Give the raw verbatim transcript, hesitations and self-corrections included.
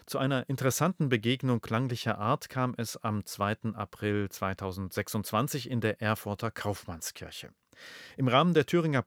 Zu einer interessanten Begegnung klanglicher Art kam es am zweiten April zweitausendsechsundzwanzig in der Erfurter Kaufmannskirche. Im Rahmen der Thüringer